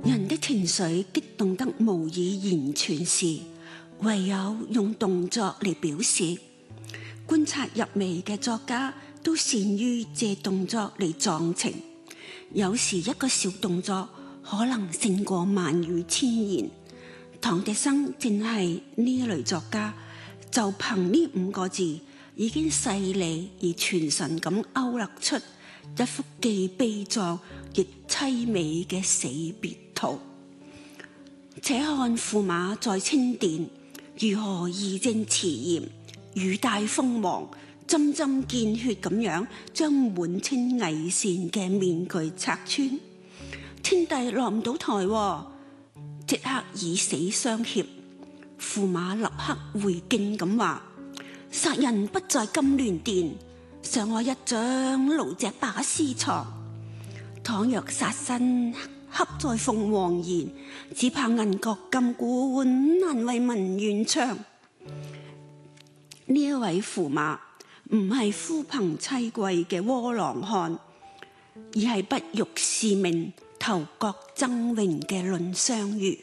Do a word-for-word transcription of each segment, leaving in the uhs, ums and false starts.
人的情緒激動得無以言傳時，唯有用動作嚟表示。觀察入微嘅作家都善於借動作嚟狀情，有時一個小動作可能勝過萬語千言。唐滌生正係呢類作家，就憑呢五個字已經細膩而傳神咁勾勒出一幅既悲壯亦淒美嘅死別圖。且看駙馬在清殿如何義正辭嚴、語帶鋒芒、針針見血咁樣將滿清偽善嘅面具拆穿。天帝落唔到台，即刻以死相脅。駙馬立刻回敬咁話：殺人不在金鑾殿，賞我一掌盧隻把屍床。倘若殺身恰在鳳凰宴，只怕銀閣金冠難為文願唱。呢一位駙馬唔係呼朋妻貴嘅窩囊漢，而係不辱使命、投國爭榮嘅藺相如。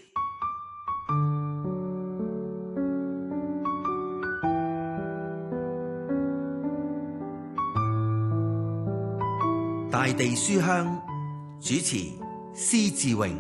大地書香主持施志榮。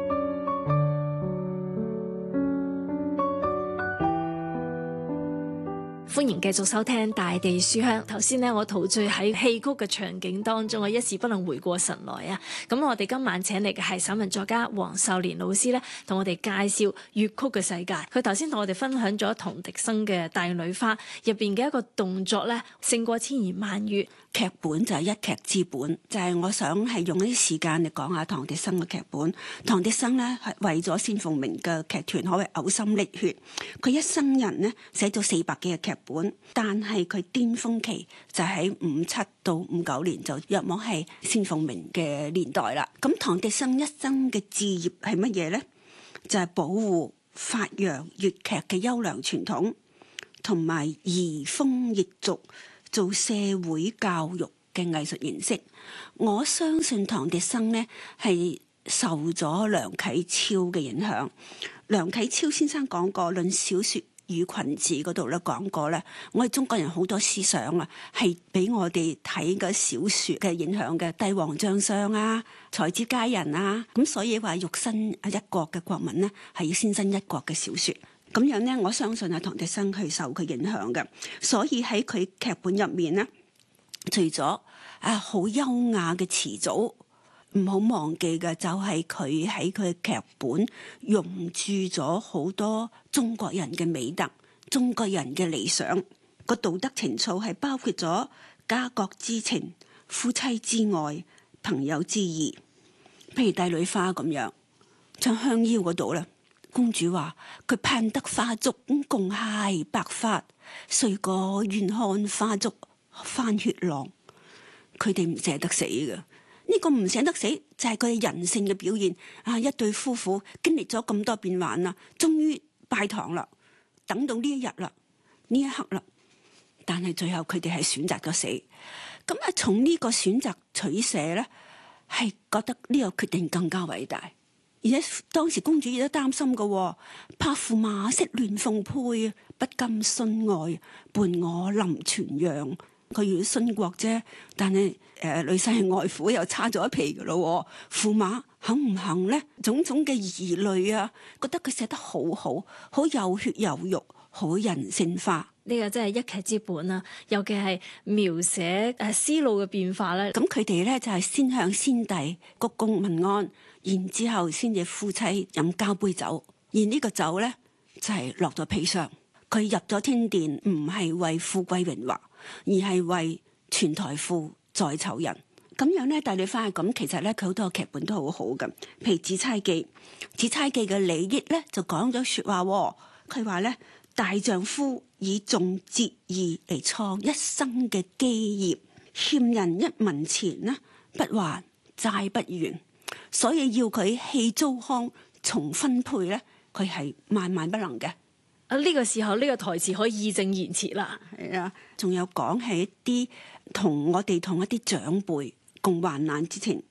歡迎繼續收聽大地書香。頭先呢，我陶醉喺戲曲嘅場景當中，我一時不能回過神來啊！咁我哋今晚請嚟嘅係散文作家黃秀蓮老師咧，同我哋介紹粵曲嘅世界。佢頭先同我哋分享咗唐滌生嘅《帝女花》入邊嘅一個動作咧，勝過千言萬語。 劇本就係一劇之本，就係、是、我想係用一啲時間嚟講下唐滌生嘅劇本。唐滌生呢係為咗仙鳳鳴嘅劇團可謂嘔心瀝血，佢一生人呢寫咗四百幾嘅劇本，但係佢巔峰期就喺五七到五九年，就約莫係仙鳳鳴嘅年代啦。咁唐滌生一生嘅志業係乜嘢呢？就係、是、保護發揚粵劇嘅優良傳統，同埋移風易俗，做社會教育嘅藝術形式。我相信唐滌生呢係受咗梁啟超嘅影響。梁啟超先生講過，論小說與群字嗰度咧講過咧，我哋中國人好多思想啊，係俾我哋睇嘅小說嘅影響嘅，帝王將相啊，才子佳人啊，咁所以話欲新一國嘅國民呢，係要先新一國嘅小說。咁樣呢，我相信啊，唐滌生係受佢影響嘅，所以喺佢劇本入面呢，除咗啊好優雅嘅詞組，唔好忘記嘅就係佢喺佢嘅劇本融注咗好多中國人嘅美德、中國人嘅理想。個道德情操係包括咗家國之情、夫妻之愛、朋友之義。譬如《帝女花》咁樣，唱香夭嗰度咧。公主話佢盼得花燭共諧白髮，誰個願看花燭翻血浪。佢哋唔捨得死嘅，呢、這個唔捨得死就係佢哋人性嘅表現啊！一對夫婦經歷咗咁多變幻啦，終於拜堂啦，等到呢一日啦，呢一刻啦，但係最後佢哋係選擇咗死。咁啊，從呢個選擇取捨咧，係覺得呢個決定更加偉大。而且當時公主亦都擔心嘅，怕駙馬色亂鳳配，不甘殉愛，伴我臨泉陽。佢要殉國啫，但係誒女婿係外父又差咗一皮嘅咯。駙馬肯唔肯咧？種種嘅疑慮啊，覺得佢寫得好好，好有血有肉，好人性化。 呢個真係一劇之本啊！尤其係描寫誒思路嘅變化咧。 咁佢哋咧就係先向先帝鞠躬問安，然之後先至夫妻飲交杯酒。而呢個酒咧就係落咗砒霜。佢入咗天殿唔係為富貴榮華，而係為全台賦在囚人。咁樣咧，帝女花係咁，其實咧佢好多劇本都好好嘅。譬如《紫釵記》，《紫釵記》嘅李益咧就講咗説話，佢話咧，大丈夫以重節義嚟創一生嘅基業，欠人一文錢呢，不還債不完，所以要佢棄糟糠重分配咧，佢係萬萬不能嘅。 啊！呢個時候呢、呢個台詞可以義正言辭啦。 係啊，仲有講起一啲同我哋同一啲長輩共患難之情，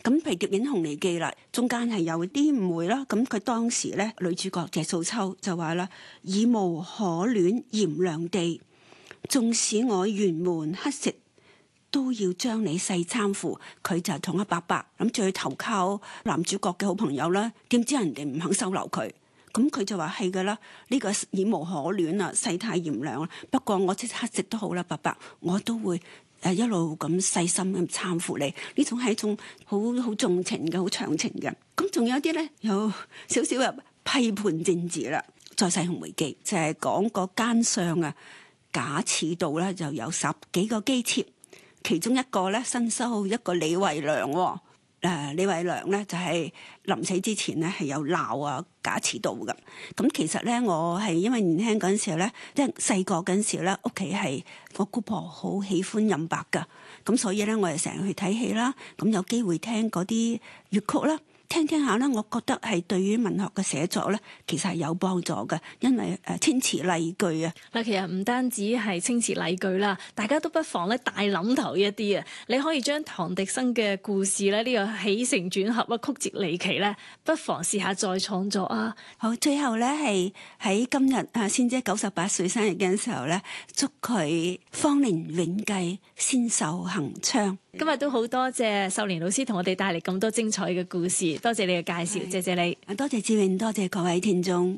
咁譬如《蝶影紅梨記》啦，中間係有啲誤會啦。咁佢當時咧，女主角謝素秋就話啦：以無可戀炎涼地，縱使我轅門乞食，都要將你細攙扶。佢就同阿伯伯諗住去投靠男主角嘅好朋友啦，點知人哋唔肯收留佢。咁佢就話係噶啦，呢、這個以無可戀啊，世態炎涼啦。不過我即刻食都好啦，伯伯，我都會誒一路咁細心咁攙扶你。呢種係一種好好重情嘅、好長情嘅。咁仲有啲咧，有少少嘅批判政治啦。再世紅梅記就係、是、講個奸相啊，賈似道咧就有十幾個姬妾，其中一個咧新收一個李慧娘、哦。誒、呃、李慧娘咧就係、是、臨死之前咧係有鬧啊賈似道嘅。咁其實咧我係因為年輕嗰陣時候咧，即係細個嗰陣時候咧，屋企係我姑婆好喜歡任白噶，咁所以咧我哋成日去睇戲啦，咁有機會聽嗰啲粵曲啦。聽聽下啦，我覺得係對於文學嘅寫作咧，其實係有幫助嘅，因為誒青詞麗句啊。 嗱，其實唔單止係青詞麗句啦，大家都不妨咧大諗頭一啲啊！你可以將唐滌生嘅故事咧，呢個起承轉合啊，曲折離奇咧，不妨試下再創作啊！ 好，最後咧係喺今日啊，仙姐九十八歲生日嘅時候咧，祝佢芳齡永繼，仙壽恆昌。 今日都好多謝秀蓮老師同我哋帶嚟咁多精彩嘅故事，多謝你嘅介紹，謝謝你。 多謝志榮，多謝各位聽眾。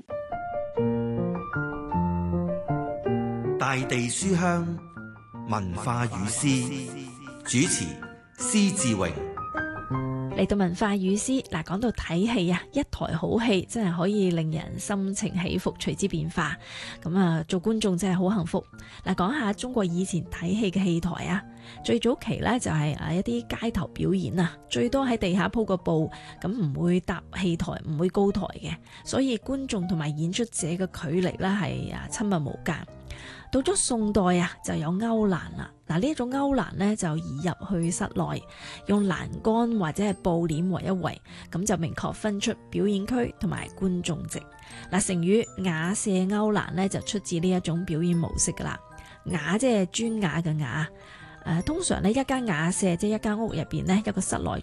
大地書香文化與詩，主持施志榮。 嚟到文化與詩，嗱，講到睇戲啊，一台好戲真係可以令人心情起伏，隨之變化。咁啊，做觀眾真係好幸福。嗱，講下中國以前睇戲嘅戲台啊，最早期呢就係誒一啲街頭表演啊，最多喺地下鋪個布，咁唔會搭戲台，唔會高台嘅，所以觀眾同埋演出者嘅距離呢係啊親密無間。到咗宋代啊，就有勾欄啦。嗱，呢一種勾欄呢，就移入去室內，用欄杆或者係布簾圍一圍，咁就明確分出表演區同埋觀眾席。嗱，成語雅舍勾欄呢，就出自呢一種表演模式噶啦。雅即係專雅嘅雅，誒，通常呢，一間雅舍即係一間屋入邊呢，一個室內